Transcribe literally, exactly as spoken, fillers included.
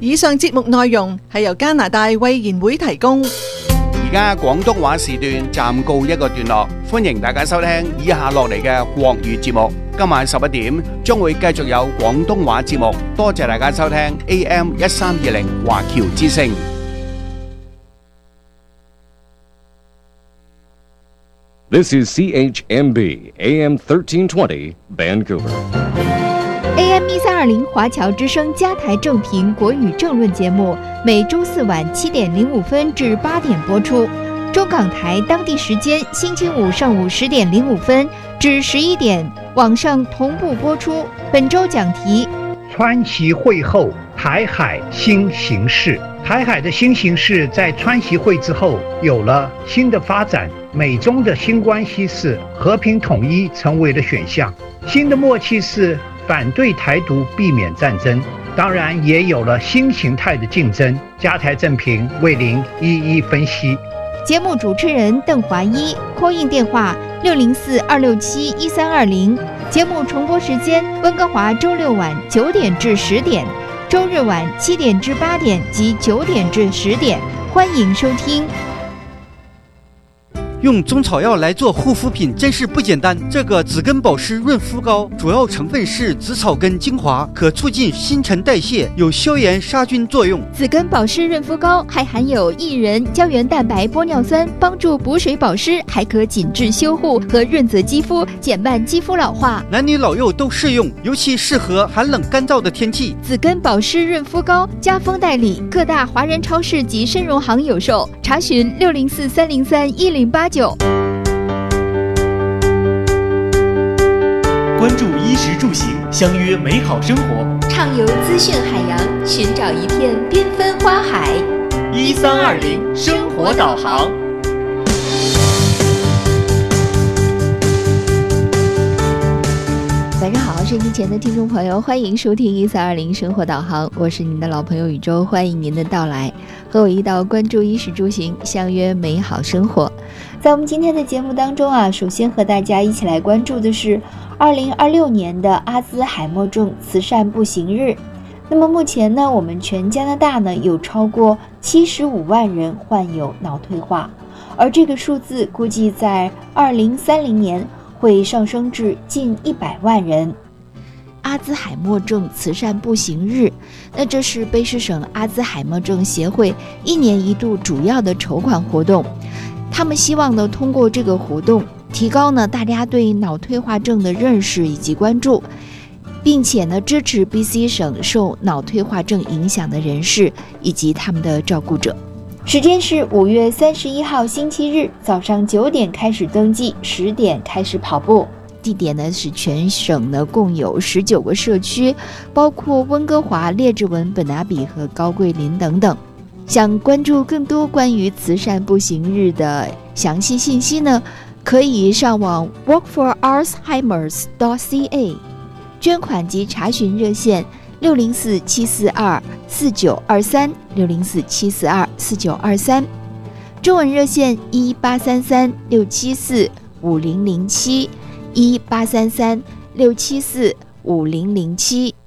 以上節目內容係由加拿大衛言會提供。 而家廣東話時段暫告一個段落，歡迎大家收聽以下落嚟嘅國語節目。今晚十一點將會繼續有廣東話節目，多謝大家收聽 A M 一三二零華僑之聲。 This is C H M B A M thirteen twenty Vancouver。A M 一三二零华侨之声加台正评国语政论节目，每周四晚七点零五分至八点播出。中港台当地时间星期五上午十点零五分至十一点，网上同步播出。本周讲题： 川习会后，台海新形势。台海的新形势在川习会之后有了新的发展，美中的新关系是和平统一成为了选项，新的默契是反对台独，避免战争，当然也有了新形态的竞争。加台正评为您一一分析。 节目主持人邓华一 ，call in 电话六零四二六七一三二零。节目重播时间：温哥华周六晚九点至十点，周日晚七点至八点及九点至十点。欢迎收听。 用中草药来做护肤品真是不简单。这个紫根保湿润肤膏主要成分是紫草根精华，可促进新陈代谢，有消炎杀菌作用。 紫根保湿润肤膏还含有薏仁、胶原蛋白、玻尿酸，帮助补水保湿，还可紧致修护和润泽肌肤，减慢肌肤老化。 男女老幼都适用，尤其适合寒冷干燥的天气。 紫根保湿润肤膏加封代理，各大华人超市及参荣行有售。查询六零四三零三一零八九。 关注衣食住行，相约美好生活， 畅游资讯海洋，寻找一片缤纷花海。 一三二零生活导航。 晚上好，收听前的听众朋友，欢迎收听一三二零生活导航，我是您的老朋友宇宙，欢迎您的到来，和我一道关注衣食住行，相约美好生活。在我们今天的节目当中啊，首先和大家一起来关注的是二零二六年的阿兹海默症慈善步行日。那么目前呢，我们全加拿大呢有超过七十五万人患有脑退化，而这个数字估计在二零三零年会上升至近一百万人。阿兹海默症慈善步行日，那这是卑诗省阿兹海默症协会一年一度主要的筹款活动。他们希望呢，通过这个活动，提高呢大家对脑退化症的认识以及关注，并且呢支持 B C 省受脑退化症影响的人士以及他们的照顾者。时间是五月三十一号星期日早上九点开始登记，十点开始跑步。地点呢是全省呢共有十九个社区，包括温哥华、列治文、本拿比和高桂林等等。想关注更多关于慈善步行日的详细信息呢，可以上网 walk for alzheimers dot c a， 捐款及查询热线六零四七四二四九二三六零四七四二四九二三，中文热线一八三三六七四五零零七一八三三六七四五零零七。